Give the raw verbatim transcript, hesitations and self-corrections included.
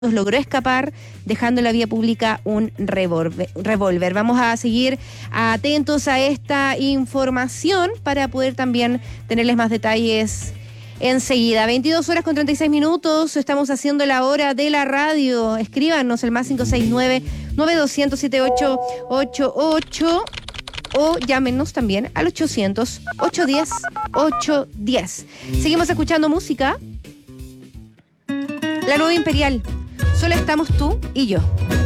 logró escapar, dejando en la vía pública un revólver. Vamos a seguir atentos a esta información para poder también tenerles más detalles enseguida. veintidós horas con treinta y seis minutos, estamos haciendo la hora de la radio. Escríbanos el más cinco seis nueve, nueve dos cero cero, siete ocho ocho ocho o llámenos también al ochocientos, ochocientos diez, ochocientos diez. Seguimos escuchando música. La Nueva Imperial. Solo estamos tú y yo.